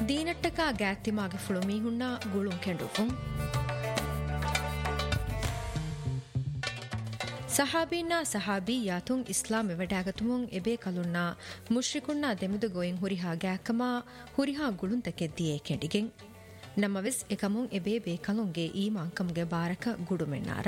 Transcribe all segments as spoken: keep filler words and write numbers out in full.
ದೀನಟ್ಟಕ ಗ್ಯಾತ್ತಿಮಾಗೆ ಫುಳುಮಿ ಹುಣ್ಣ ಗುಳುಂ ಕೆಂಡುಫುಂ ಸಹಾಬೀನಾ ಸಹಾಬಿಯಾತುಂ ಇಸ್ಲಾಮೆ ವಡಾಗತುಮುಂ ಎಬೆ ಕಲುನ್ನ ಮುಶ್ರಿಕುನ್ನ ದೆಮಿದು ಗೋಯಿಂ ಹುರಿಹಾ ಗ್ಯಾಕಮಾ ಹುರಿಹಾ ಗುಳುಂತಕೆ ದಿಯೇ ಕೆಂಡಿಗೆಂ ನಮ್ಮವೆಸ್ ಎಕಮುಂ ಎಬೆ ಬೆ ಕಲುಂಗೆ ಈಮಾಂಕಂಗೆ ಬಾರಕ ಗುಡುಮೆನ್ನಾರ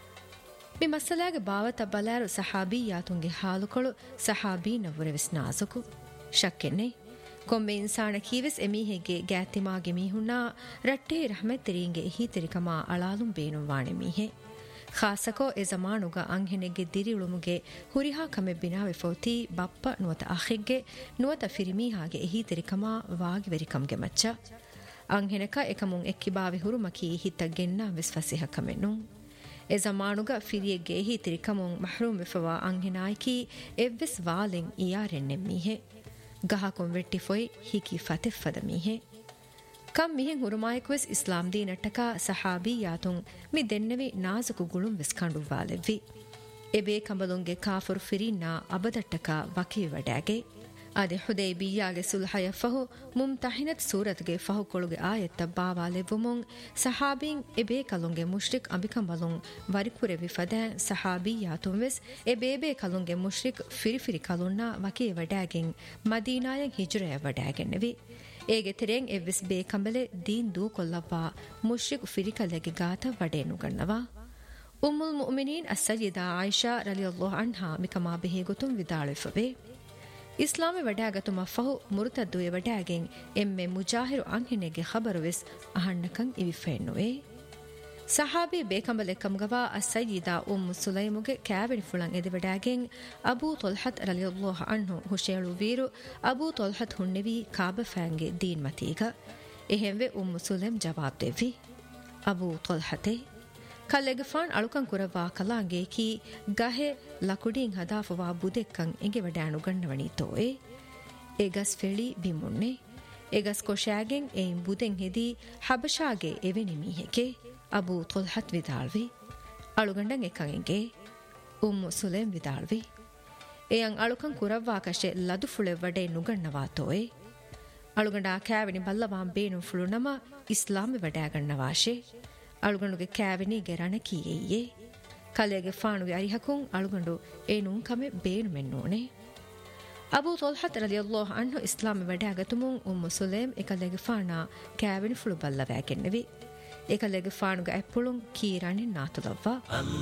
ಮಿ ಮಸಲಾಗೆ ಬಾವತ ಬಲಾರು ಸಹಾಬಿಯಾತುಂಗೆ ಹಾಲುಕೊಳು ಸಹಾಬೀನವುರೆವೆಸ್ ನಾಜುಕು ಶಕ್ಕೆನ್ನೆ ಕೊಮ್ಮೆ ಇನ್ಸಾನ ಕೀವೆಸ್ ಎಮೀಹೆಗೆ ಗ್ಯಾತ್ತಿಮಾಗೆ ಮೀಹುಣ್ಣ ರಟ್ಟೆ ರಹಮೆತ್ತಿರಿಂಗೆ ಹೀತೆರಿಕಮಾ ಅಳಾಲುಂ ಬೇನುಂ ವಾಣೆ ಮೀಹೆ ಖಾಸಕೋ A ಜಮಾನುಗ ಅಂಹೆನೆಗೆ ದಿರಿಳುಮುಗೆ ಹುರಿಹಾ ಕಮೆ ಬಿನಾವೆ ಫೌತಿ ಬಪ್ಪ ನುವತ ಅಖೆಗ್ಗೆ ನುವತ ಫಿರಿಮೀಹಾಗೆ ಹೀತೆರಿಕಮಾ ವಾಗಿವೆರಿಕಂಗೆ ಮಚ್ಚ ಅಂಹೆನಕ ಎಕಮುಂ ಎಕ್ಕಿಬಾವೆ ಹುರುಮಕಿ ಹಿತ್ತಗೆನ್ನ ವಿಸ್ಫಸಿಹ ಕಮೆನು A ಜಮಾನುಗ ಫಿರಿಯೆಗೆ ಹೀತೆರಿಕಮುಂ ಮಹ್ರೂಮ್ ವಿಫವಾ ಅಂಹೆನಾಯ್ಕಿ ಎವ್ವೆಸ್ ವಾಲೆಂ ಇಯಾರೆನ್ನೆ ಮೀಹೆ ಗಹಕೊಂ ವೆಟ್ಟಿ ಫೊಯ್ Hickey ಫತೆಫ್ಫದ ಮೀಹೆ ಕಂ ಮಿಹೆಂ ಹುರುಮಾಯಕುವೆಸ್ ಇಸ್ಲಾಂ ದೀನಟ್ಟಕ ಸಹಾಬಿಯಾತುಂ ಮಿ ದೆನ್ನೆವಿ ನಾಜುಕು ಗುಳುಂ ವಿಸ್ಕಂಡುವಾಲೆವ್ವಿ ಎಬೇ ಕಂಬಲುಂಗೆ ಕಾಫುರು ಫಿರಿನ್ನಾ ಅಬದಟ್ಟಕ ವಕಿ ವಡಾಗೆ ಅದೆ ಹುದೈಬಿಯಾಗೆ ಸುಲ್ಹಯ ಫಹು ಮುಮ್ತಹಿನತ್ ಸೂರತ್ಗೆ ಫಹು ಕೊಳುಗೆ ಆಯತ್ತ ಬಾವಾಲೆವ್ವುಮುಂ ಸಹಾಬೀಂ ಎಬೇ ಕಲುಂಗೆ ಮುಶ್ರಿಕ್ ಅಂಬಿಕಂಬಲುಂ ವರಿಕುರೆವಿ ಫದಾ ಸಹಾಬಿಯಾತುಂ ವೆಸ್ ಎಬೇಬೇ ಕಲುಂಗೆ ಮುಶ್ರಿಕ್ ಫಿರಿಫಿರಿ ಕಲುನ್ನ ವಕಿ ವಡಾಗೆಂ ಮದೀನಾಯಂ ಹಿಜ್ರಯ ವಡಾಗೆನ್ನೆವಿ ಏಗೆ ತೆರೆಂ ಎವ್ವಿಸ್ ಬೇ ಕಂಬಲೆ ದೀನ್ ದೂ ಕೊಲ್ಲವ್ವಾ ಮುಶ್ರಿಕ್ ಫಿರಿಕಲೆಗೆ ಗಾತ ವಡೇನು ಗಣ್ಣವಾ ಉಮ್ಮುಲ್ ಮುಅ್ಮಿನೀನ್ ಅಸ್ಸಯ್ಯಿದಾ ಆಯಿಷಾ ರಲಿಯಲ್ಲಾಹು ಅನ್ಹಾ ಮಿಕಮಾ ಬೆಹಿ ಗುತುಂ ವಿದಾಳಿಫವೆ ಇಸ್ಲಾಮಿ ವಡಾಗತುಮ ಫಹು ಮುರುತದ್ದುಯ ವಡಾಗೆಂ ಎಮ್ಮೆ ಮುಜಾಹಿರು ಅಂಹಿನೆಗೆ ಖಬರುವೆಸ್ ಅಹಣ್ಣಕಂ ಇವಿಫೆನ್ನುವೆ ಸಹಾಬಿ ಬೇಕಂಬಲೆ ಕಮ್ಗವಾ ಅಸ್ಸಯ್ಯಿದಾ ಉಮ್ಮು ಸುಲೈಮುಗೆ ಕ್ಯಾಬಿನಿ ಫುಳಂ ಎದೆ ವಡಾಗೆಂ ಅಬೂ ತೊಲ್ಹತ್ ರಲಿಯಲ್ಲಾಹು ಅನ್ಹು ಹುಶೇಳು ವೀರು ಅಬೂ ತೊಲ್ಹತ್ ಹುಣ್ಣೆವಿ ಕಾಬ ಫ್ಯಾಂಗೆ ದೀನ್ ಮತೀಗ ಎಹೆಂವೆ ಉಮ್ಮು ಸುಲೈಮ್ ಜವಾಬ್ ದೆವ್ವಿ ಅಬೂ ತೊಲ್ಹತೆ ಕಲ್ಲೆಗೆ ಫಾನ್ ಅಳುಕಂ ಕುರವಾ ಕಲಾಂಗೆ ಕಿ ಗಹೆ ಲಕುಡಿಂ ಹದಾಫವಾ ಬುದೆಕ್ಕಂ ಎಂಗೆ ವಡಾಣು ಗಣ್ಣವಣಿ ತೋಯೆ ಎಗಸ್ ಫೆಳಿ ಬಿಮುಣ್ಣೆ ಎಗಸ್ ಕೊಶಾಗೆಂ ಏಂ ಬುದೆಂ ಹೆದಿ ಹಬಶಾಗೆ ಎವೆನಿ ಮೀಹೆಕೆ ಅಬೂ ತೊಲ್ಹತ್ ವಿದಾಳ್ವಿ ಅಳುಗಂಡಂ ಎಕ್ಕಂಗೆ ಉಮ್ಮು ಸುಲೇಂ ವಿದಾಳ್ವಿ ಎಯಂ ಅಳುಕಂ ಕುರವಾ ಕಶೆ ಲದು ಫುಳೆ ವಡೆ ನುಗಣ್ಣವಾ ತೋಯೆ ಅಳುಗಂಡ ಕ್ಯಾವಿನಿ ಬಲ್ಲವಾಂ ಬೇನು ಫುಳು ನಮ ಇಸ್ಲಾಮಿ ವಡಾಗಣ್ಣವಾಶೆ ಅಳುಗಂಡುಗೆ ಕ್ಯಾವಿನಿಗೆ ರಣಕೀಯೆಯೇ ಕಲೆಗೆ ಫಾಣುಗೆ ಅರಿಹಕುಂ ಅಳುಗಂಡು ಏನೂ ಕಮೆ ಬೇನು ಮೆನ್ನೋಣೆ ಅಬೂ ತೊಲ್ಹತ್ ರಲಿಯಲ್ಲಾಹು ಅನ್ಹು ಇಸ್ಲಾಮಿ ವಡಾಗತುಮುಂ ಉಮ್ಮು ಸುಲೇಂ ಎಕಲೆಗೆ ಫಾಣ ಕ್ಯಾವಿನಿ ಫುಳು ಬಲ್ಲವಾಗೆನ್ನೆವಿ ಎಕಲೆಗೆ ಫಾಣುಗೆ ಎಪ್ಪುಳುಂ ಕೀರಾಣಿ ನಾತುದವ್ವ